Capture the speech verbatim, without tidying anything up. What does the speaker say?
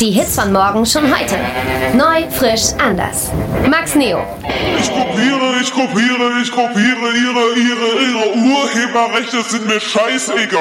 Die Hits von morgen schon heute. Neu, frisch, anders. Max Neo. Ich kopiere, ich kopiere, ich kopiere, ihre, ihre, ihre Urheberrechte sind mir scheißegal.